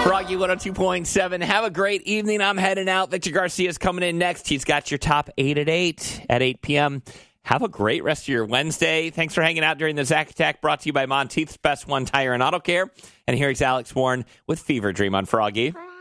Froggy 102.7. Have a great evening. I'm heading out. Victor Garcia's coming in next. He's got your top 8 at 8 p.m. Have a great rest of your Wednesday. Thanks for hanging out during the Zach Attack, brought to you by Monteith's Best One Tire and Auto Care. And here's Alex Warren with Fever Dream on Froggy.